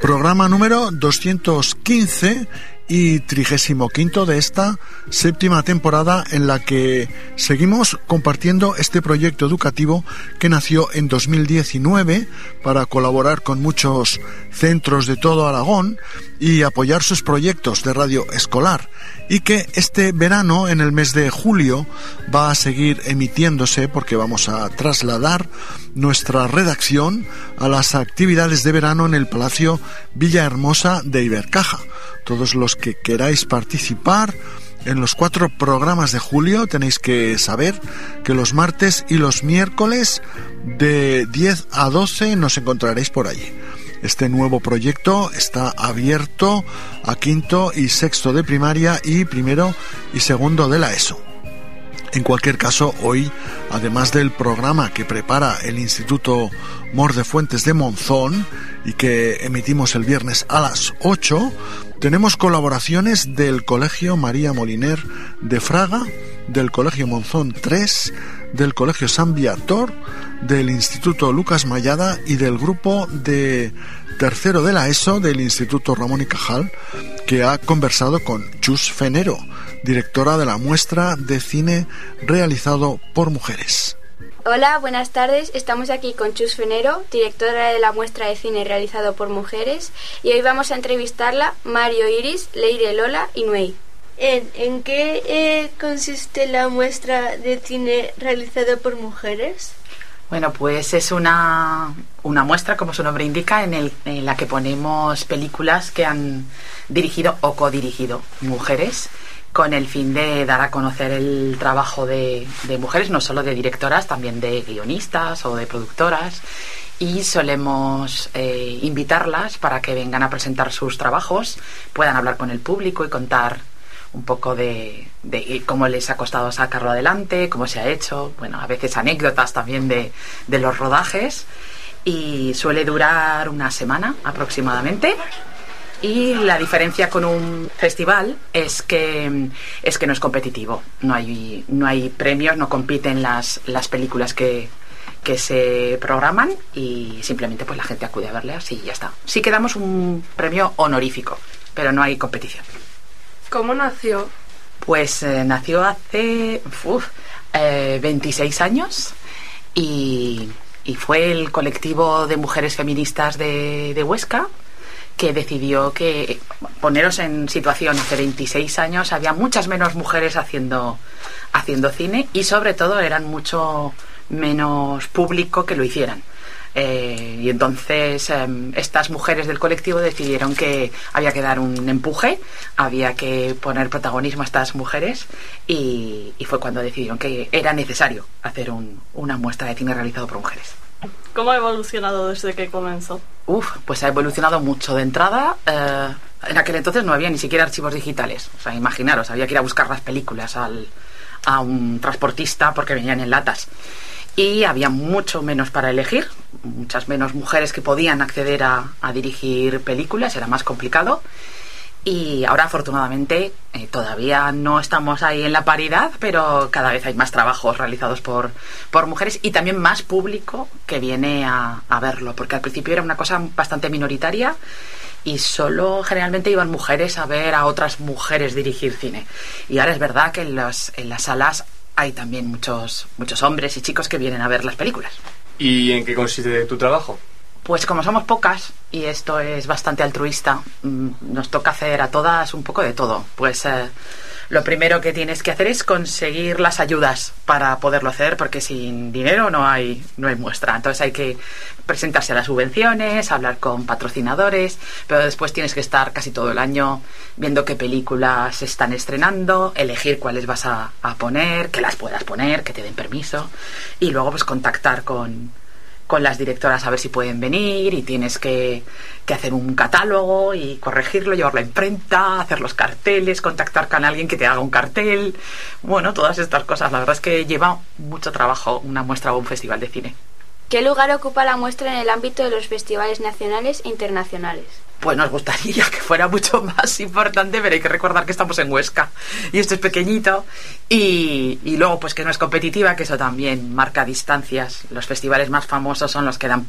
Programa número 215 y 35º de esta séptima temporada, en la que seguimos compartiendo este proyecto educativo que nació en 2019 para colaborar con muchos centros de todo Aragón y apoyar sus proyectos de radio escolar, y que este verano, en el mes de julio, va a seguir emitiéndose, porque vamos a trasladar nuestra redacción a las actividades de verano en el Palacio Villahermosa de Ibercaja. Todos los que queráis participar en los 4 programas de julio tenéis que saber que los martes y los miércoles de 10 a 12 nos encontraréis por allí. Este nuevo proyecto está abierto a quinto y sexto de primaria y primero y segundo de la ESO. En cualquier caso, hoy, además del programa que prepara el Instituto Mor de Fuentes de Monzón y que emitimos el viernes a las 8, tenemos colaboraciones del Colegio María Moliner de Fraga, del Colegio Monzón 3, del Colegio San Viator, del Instituto Lucas Mayada y del grupo de tercero de la ESO del Instituto Ramón y Cajal, que ha conversado con Chus Fenero, directora de la muestra de cine realizado por mujeres. Hola, buenas tardes. Estamos aquí con Chus Fenero, directora de la muestra de cine realizado por mujeres, y hoy vamos a entrevistarla Mario, Iris, Leire, Lola y Nuey. ¿En qué consiste la muestra de cine realizado por mujeres? Bueno, pues es una muestra, como su nombre indica, en la que ponemos películas que han dirigido o codirigido mujeres, con el fin de dar a conocer el trabajo de mujeres, no solo de directoras, también de guionistas o de productoras, y solemos invitarlas para que vengan a presentar sus trabajos, puedan hablar con el público y contar un poco de cómo les ha costado sacarlo adelante, cómo se ha hecho, bueno, a veces anécdotas también de los rodajes, y suele durar una semana aproximadamente. Y la diferencia con un festival es que no es competitivo, no hay premios, no compiten las películas que se programan, y simplemente pues la gente acude a verlas y ya está. Sí que damos un premio honorífico, pero no hay competición. ¿Cómo nació? Pues nació hace 26 años y fue el colectivo de mujeres feministas de Huesca que decidió que, poneros en situación, hace 26 años había muchas menos mujeres haciendo cine, y sobre todo eran mucho menos público que lo hicieran. Y entonces estas mujeres del colectivo decidieron que había que dar un empuje, había que poner protagonismo a estas mujeres, y fue cuando decidieron que era necesario hacer una muestra de cine realizado por mujeres. ¿Cómo ha evolucionado desde que comenzó? Pues ha evolucionado mucho. De entrada, en aquel entonces no había ni siquiera archivos digitales. O sea, imaginaros, había que ir a buscar las películas a un transportista porque venían en latas. Y había mucho menos para elegir, muchas menos mujeres que podían acceder a dirigir películas, era más complicado. Y ahora, afortunadamente, todavía no estamos ahí en la paridad, pero cada vez hay más trabajos realizados por mujeres, y también más público que viene a verlo, porque al principio era una cosa bastante minoritaria y solo generalmente iban mujeres a ver a otras mujeres dirigir cine. Y ahora es verdad que en las salas hay también muchos hombres y chicos que vienen a ver las películas. ¿Y en qué consiste tu trabajo? Pues como somos pocas, y esto es bastante altruista, nos toca hacer a todas un poco de todo. Pues lo primero que tienes que hacer es conseguir las ayudas para poderlo hacer, porque sin dinero no hay muestra. Entonces hay que presentarse a las subvenciones, hablar con patrocinadores, pero después tienes que estar casi todo el año viendo qué películas se están estrenando, elegir cuáles vas a poner, que las puedas poner, que te den permiso, y luego pues contactar con las directoras a ver si pueden venir, y tienes que hacer un catálogo y corregirlo, llevarlo a imprenta, hacer los carteles, contactar con alguien que te haga un cartel, bueno, todas estas cosas. La verdad es que lleva mucho trabajo una muestra o un festival de cine. ¿Qué lugar ocupa la muestra en el ámbito de los festivales nacionales e internacionales? Pues nos gustaría que fuera mucho más importante, pero hay que recordar que estamos en Huesca y esto es pequeñito, y luego pues que no es competitiva, que eso también marca distancias. Los festivales más famosos son los que dan